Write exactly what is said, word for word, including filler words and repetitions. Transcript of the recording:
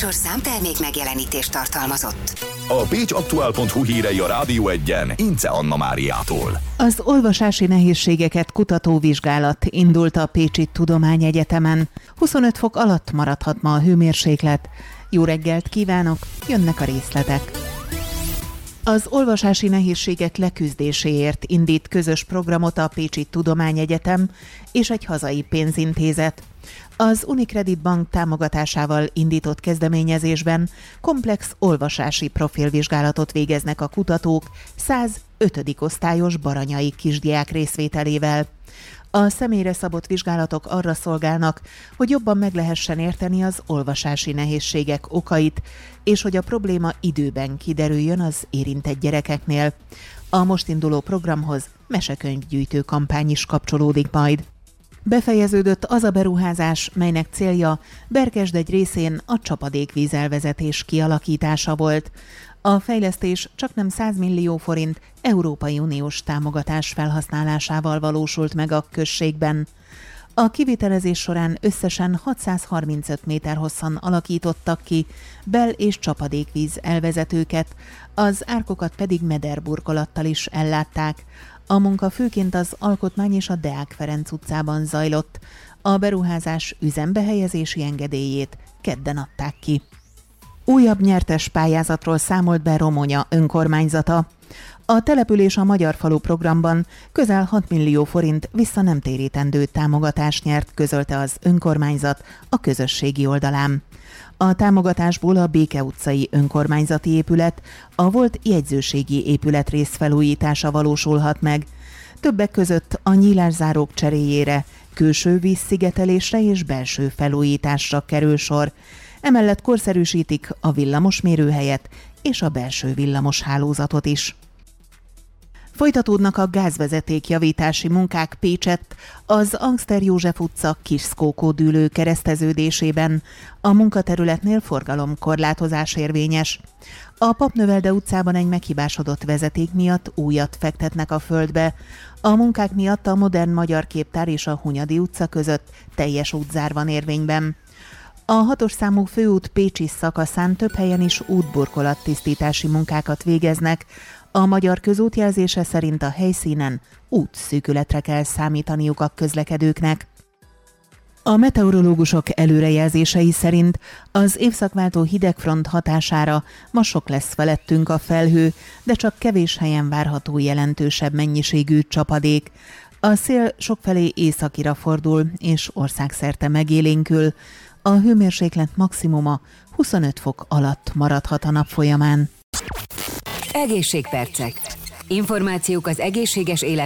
műsor számtermék megjelenítést tartalmazott. A pécs aktuál pont hu hírei a Rádió Egyen Ince Anna Máriától. Az olvasási nehézségeket kutató vizsgálat indult a Pécsi Tudományegyetemen. huszonöt fok alatt maradhat ma a hőmérséklet. Jó reggelt kívánok, jönnek a részletek. Az olvasási nehézségek leküzdéséért indít közös programot a Pécsi Tudományegyetem és egy hazai pénzintézet. Az Unicredit Bank támogatásával indított kezdeményezésben komplex olvasási profilvizsgálatot végeznek a kutatók száz ötödik osztályos baranyai kisdiák részvételével. A személyre szabott vizsgálatok arra szolgálnak, hogy jobban meg lehessen érteni az olvasási nehézségek okait, és hogy a probléma időben kiderüljön az érintett gyerekeknél. A most induló programhoz mesekönyvgyűjtő kampány is kapcsolódik majd. Befejeződött az a beruházás, melynek célja Berkesd egy részén a csapadékvízelvezetés kialakítása volt. A fejlesztés csaknem száz millió forint Európai Uniós támogatás felhasználásával valósult meg a községben. A kivitelezés során összesen hatszázharmincöt méter hosszan alakítottak ki bel- és csapadékvíz elvezetőket, az árkokat pedig mederburkolattal is ellátták. A munka főként az Alkotmány és a Deák Ferenc utcában zajlott. A beruházás üzembehelyezési engedélyét kedden adták ki. Újabb nyertes pályázatról számolt be Romonya önkormányzata. A település a Magyar Falu programban közel hat millió forint visszanemtérítendő támogatást nyert, közölte az önkormányzat a közösségi oldalán. A támogatásból a Béke utcai önkormányzati épület, a volt jegyzőségi épületrész felújítása valósulhat meg. Többek között a nyílászárók cseréjére, külső vízszigetelésre és belső felújításra kerül sor. Emellett korszerűsítik a villamosmérőhelyet és a belső villamoshálózatot is. Folytatódnak a gázvezetékjavítási munkák Pécsett, az Angster József utca Kiszkókó-Dűlő kereszteződésében. A munkaterületnél forgalomkorlátozás érvényes. A Papnövelde utcában egy meghibásodott vezeték miatt újat fektetnek a földbe. A munkák miatt a Modern Magyar Képtár és a Hunyadi utca között teljes útzár van érvényben. A hatos számú főút pécsi szakaszán több helyen is útburkolattisztítási munkákat végeznek. A Magyar Közút jelzése szerint a helyszínen útszűkületre kell számítaniuk a közlekedőknek. A meteorológusok előrejelzései szerint az évszakváltó hidegfront hatására ma sok lesz felettünk a felhő, de csak kevés helyen várható jelentősebb mennyiségű csapadék. A szél sokfelé északira fordul, és országszerte megélénkül. A hőmérséklet maximuma huszonöt fok alatt maradhat a nap folyamán. Egészségpercek. Információk az egészséges élet